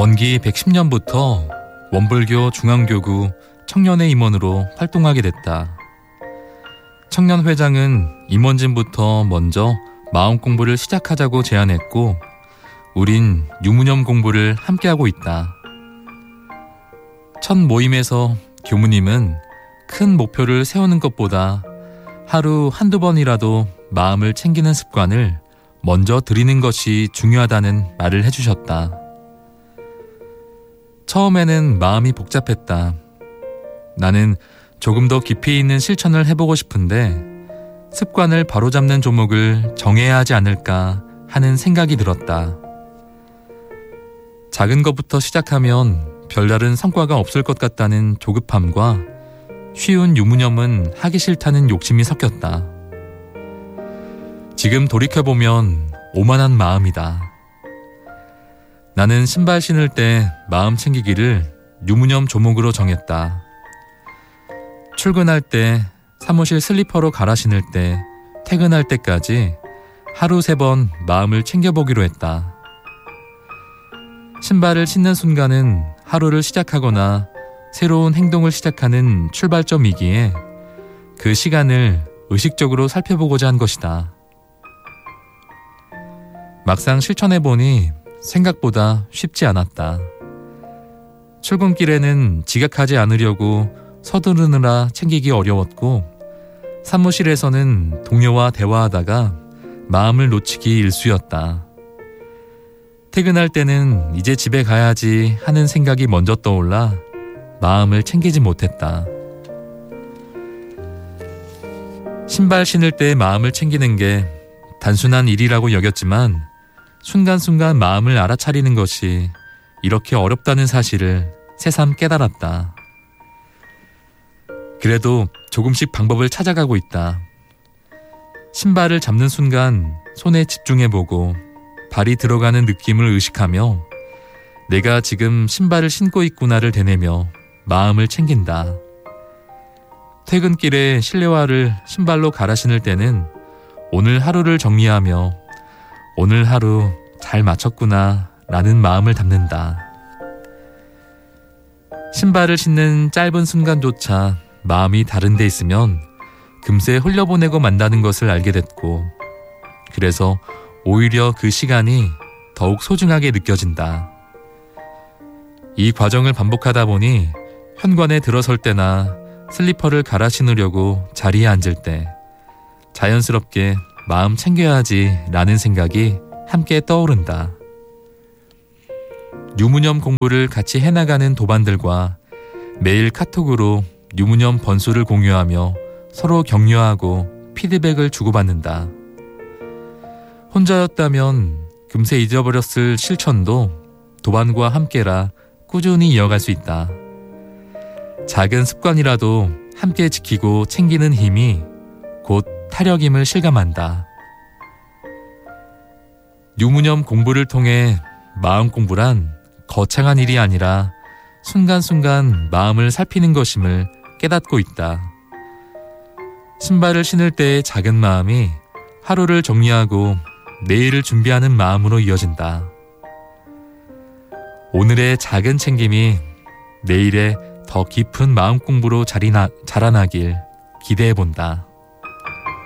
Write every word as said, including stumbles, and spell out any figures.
원기 백십 년부터 원불교 중앙교구 청년회 임원으로 활동하게 됐다. 청년회장은 임원진부터 먼저 마음 공부를 시작하자고 제안했고 우린 유무념 공부를 함께하고 있다. 첫 모임에서 교무님은 큰 목표를 세우는 것보다 하루 한두 번이라도 마음을 챙기는 습관을 먼저 들이는 것이 중요하다는 말을 해주셨다. 처음에는 마음이 복잡했다. 나는 조금 더 깊이 있는 실천을 해보고 싶은데 습관을 바로잡는 조목을 정해야 하지 않을까 하는 생각이 들었다. 작은 것부터 시작하면 별다른 성과가 없을 것 같다는 조급함과 쉬운 유무념은 하기 싫다는 욕심이 섞였다. 지금 돌이켜보면 오만한 마음이다. 나는 신발 신을 때 마음 챙기기를 유무념 조목으로 정했다. 출근할 때, 사무실 슬리퍼로 갈아 신을 때, 퇴근할 때까지 하루 세 번 마음을 챙겨보기로 했다. 신발을 신는 순간은 하루를 시작하거나 새로운 행동을 시작하는 출발점이기에 그 시간을 의식적으로 살펴보고자 한 것이다. 막상 실천해보니 생각보다 쉽지 않았다. 출근길에는 지각하지 않으려고 서두르느라 챙기기 어려웠고 사무실에서는 동료와 대화하다가 마음을 놓치기 일쑤였다. 퇴근할 때는 이제 집에 가야지 하는 생각이 먼저 떠올라 마음을 챙기지 못했다. 신발 신을 때 마음을 챙기는 게 단순한 일이라고 여겼지만 순간순간 마음을 알아차리는 것이 이렇게 어렵다는 사실을 새삼 깨달았다. 그래도 조금씩 방법을 찾아가고 있다. 신발을 잡는 순간 손에 집중해보고 발이 들어가는 느낌을 의식하며 내가 지금 신발을 신고 있구나를 되뇌며 마음을 챙긴다. 퇴근길에 실내화를 신발로 갈아 신을 때는 오늘 하루를 정리하며 오늘 하루 잘 마쳤구나 라는 마음을 담는다. 신발을 신는 짧은 순간조차 마음이 다른 데 있으면 금세 흘려보내고 만다는 것을 알게 됐고 그래서 오히려 그 시간이 더욱 소중하게 느껴진다. 이 과정을 반복하다 보니 현관에 들어설 때나 슬리퍼를 갈아 신으려고 자리에 앉을 때 자연스럽게 마음 챙겨야지 라는 생각이 함께 떠오른다. 유무념 공부를 같이 해나가는 도반들과 매일 카톡으로 유무념 번수를 공유하며 서로 격려하고 피드백을 주고받는다. 혼자였다면 금세 잊어버렸을 실천도 도반과 함께라 꾸준히 이어갈 수 있다. 작은 습관이라도 함께 지키고 챙기는 힘이 곧 타력임을 실감한다. 유무념 공부를 통해 마음 공부란 거창한 일이 아니라 순간순간 마음을 살피는 것임을 깨닫고 있다. 신발을 신을 때의 작은 마음이 하루를 정리하고 내일을 준비하는 마음으로 이어진다. 오늘의 작은 챙김이 내일의 더 깊은 마음 공부로 자리나, 자라나길 기대해본다.